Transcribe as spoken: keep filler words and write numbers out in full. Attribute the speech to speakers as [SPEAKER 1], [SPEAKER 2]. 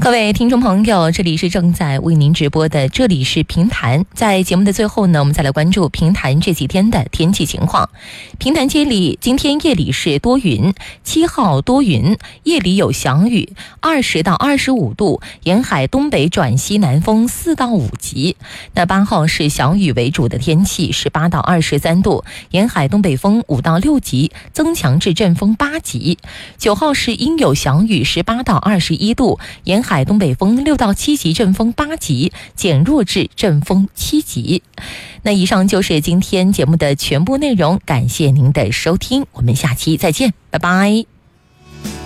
[SPEAKER 1] 各位听众朋友，这里是正在为您直播的，这里是评谈。在节目的最后呢，我们再来关注评谈这几天的天气情况。评谈街里今天夜里是多云，七号多云，夜里有响雨，二十到二十五度，沿海东北转西南风四到五级。那八号是响雨为主的天气，十八到二十三度，沿海东北风五到六级，增强至阵风八级。九号是阴有响雨，十八到二十一度，沿海海东北风六到七级，阵风八级，减弱至阵风七级。那以上就是今天节目的全部内容，感谢您的收听，我们下期再见，拜拜。